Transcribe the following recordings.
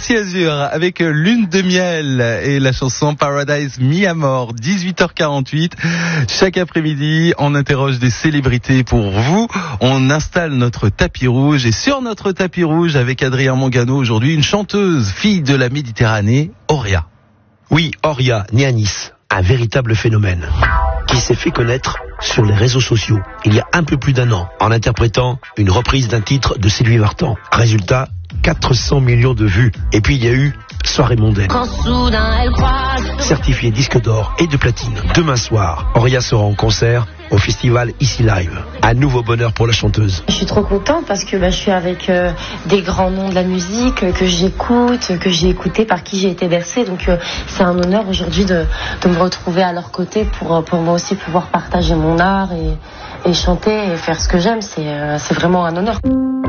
Ici Azur avec Lune de miel et la chanson Paradise Mi Amor, 18h48. Chaque après-midi, on interroge des célébrités pour vous. On installe notre tapis rouge et sur notre tapis rouge avec Adrien Mangano aujourd'hui, une chanteuse, fille de la Méditerranée, Horia. Oui, Horia, née à Nice, un véritable phénomène qui s'est fait connaître sur les réseaux sociaux il y a un peu plus d'un an en interprétant une reprise d'un titre de Sylvie Vartan. Résultat, 400 millions de vues. Et puis il y a eu Soirée mondaine, certifié disque d'or et de platine. Demain soir, Horia sera en concert au festival Ici Live. Un nouveau bonheur pour la chanteuse. Je suis trop contente parce que je suis avec des grands noms de la musique que j'écoute, que j'ai écouté, par qui j'ai été bercée. Donc c'est un honneur aujourd'hui de me retrouver à leur côté pour moi aussi pouvoir partager mon art et chanter et faire ce que j'aime. C'est vraiment un honneur.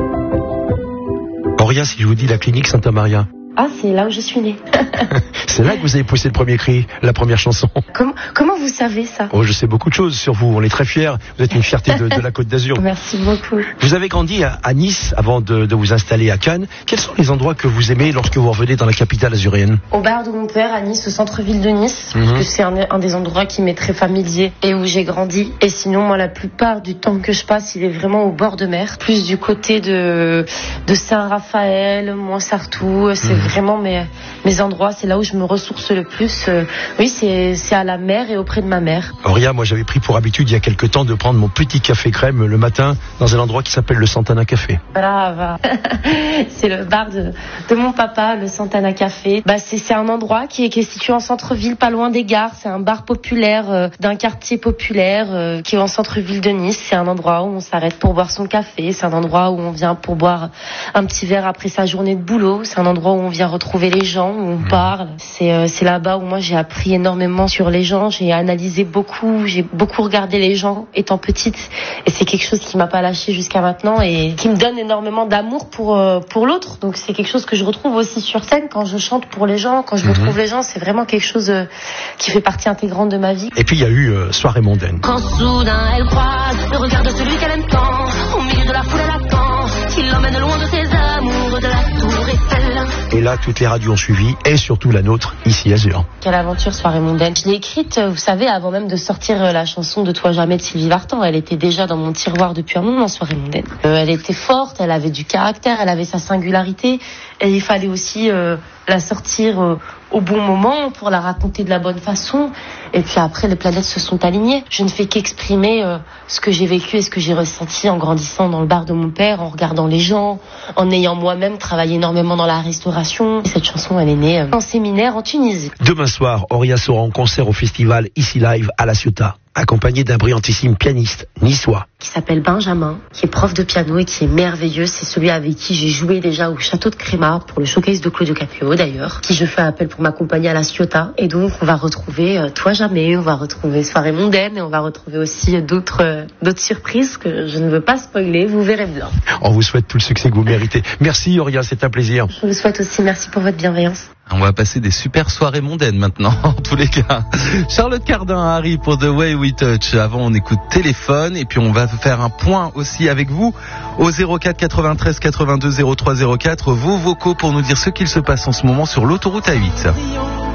Horia, si je vous dis la clinique Santa-Maria. Ah, c'est là où je suis née. C'est là que vous avez poussé le premier cri, la première chanson. Comment vous savez ça? Oh, je sais beaucoup de choses sur vous. On est très fiers. Vous êtes une fierté de la Côte d'Azur. Merci beaucoup. Vous avez grandi à Nice avant de vous installer à Cannes. Quels sont les endroits que vous aimez lorsque vous revenez dans la capitale azuréenne? Au bar de mon père, à Nice, au centre-ville de Nice, parce que c'est un des endroits qui m'est très familier et où j'ai grandi. Et sinon, moi, la plupart du temps que je passe, il est vraiment au bord de mer, plus du côté de Saint-Raphaël, Montsartou. C'est vraiment mes endroits, c'est là où je me ressource le plus. Oui, c'est à la mer et auprès de ma mère. Horia, moi j'avais pris pour habitude il y a quelque temps de prendre mon petit café crème le matin dans un endroit qui s'appelle le Santana Café. Brava. C'est le bar de mon papa, le Santana Café. C'est un endroit qui est situé en centre-ville, pas loin des gares. C'est un bar populaire d'un quartier populaire qui est en centre-ville de Nice. C'est un endroit où on s'arrête pour boire son café. C'est un endroit où on vient pour boire un petit verre après sa journée de boulot. C'est un endroit où on vient retrouver les gens, où on parle. C'est là-bas où moi j'ai appris énormément sur les gens. J'ai analysé beaucoup, j'ai beaucoup regardé les gens étant petite. Et c'est quelque chose qui m'a pas lâché jusqu'à maintenant et qui me donne énormément d'amour pour l'autre. Donc c'est quelque chose que je retrouve aussi sur scène quand je chante pour les gens, quand je retrouve les gens. C'est vraiment quelque chose qui fait partie intégrante de ma vie. Et puis il y a eu Soirée mondaine. Quand soudain elle croise le regard de celui qu'elle aime tant, au milieu de la foule elle attend qu'il l'emmène loin de ses amours, de la tour Eiffel. Et là, toutes les radios ont suivi, et surtout la nôtre, Ici Azur. Quelle aventure, Soirée mondaine. Je l'ai écrite, vous savez, avant même de sortir la chanson de Toi jamais de Sylvie Vartan. Elle était déjà dans mon tiroir depuis un moment, Soirée mondaine. Elle était forte, elle avait du caractère, elle avait sa singularité. Et il fallait aussi la sortir au bon moment pour la raconter de la bonne façon. Et puis après, les planètes se sont alignées. Je ne fais qu'exprimer ce que j'ai vécu et ce que j'ai ressenti en grandissant dans le bar de mon père, en regardant les gens, en ayant moi-même travaillé énormément dans la restauration. Et cette chanson, elle est née en séminaire en Tunisie. Demain soir, Horia sera en concert au festival Ici Live à La Ciotat, accompagné d'un brillantissime pianiste niçois qui s'appelle Benjamin, qui est prof de piano et qui est merveilleux. C'est celui avec qui j'ai joué déjà au Château de Crémar pour le showcase de Claudio Capéo d'ailleurs, qui je fais appel pour m'accompagner à La Ciotat. Et donc on va retrouver Toi jamais, on va retrouver Soirée mondaine et on va retrouver aussi d'autres surprises que je ne veux pas spoiler, vous verrez bien. On vous souhaite tout le succès que vous méritez. Merci Horia, c'est un plaisir. Je vous souhaite aussi, merci pour votre bienveillance. On va passer des super soirées mondaines maintenant, en tous les cas. Charlotte Cardin arrive pour The Way We Touch. Avant, on écoute Téléphone et puis on va faire un point aussi avec vous au 04 93 82 03 04. Vos vocaux pour nous dire ce qu'il se passe en ce moment sur l'autoroute A8.